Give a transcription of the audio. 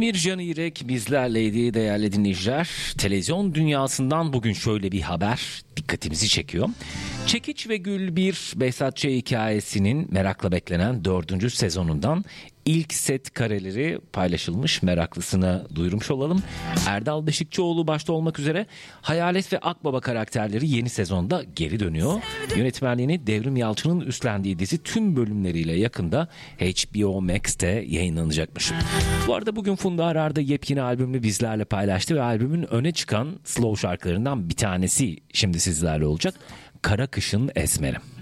Mircan İrek bizlerleydi değerli dinleyiciler. Televizyon dünyasından bugün şöyle bir haber dikkatimizi çekiyor. Çekiç ve Gül bir Behzat Ç. hikayesinin merakla beklenen 4. sezonundan ilk set kareleri paylaşılmış, meraklısına duyurmuş olalım. Erdal Beşikçioğlu başta olmak üzere Hayalet ve Akbaba karakterleri yeni sezonda geri dönüyor. Yönetmenliğini Devrim Yalçın'ın üstlendiği dizi tüm bölümleriyle yakında HBO Max'te yayınlanacakmış. Bu arada bugün Funda Arar'da yepyeni albümünü bizlerle paylaştı ve albümün öne çıkan slow şarkılarından bir tanesi şimdi sizlerle olacak. Kara Kışın Esmerim.